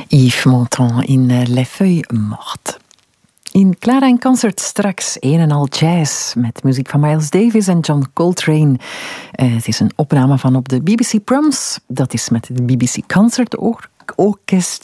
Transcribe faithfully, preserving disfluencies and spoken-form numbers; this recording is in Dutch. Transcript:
Yves Montand in uh, Les Feuilles Mortes. In Clara in Concert straks een en al jazz met muziek van Miles Davis en John Coltrane. Uh, het is een opname van op de B B C Proms. Dat is met de B B C Concert Orchestra.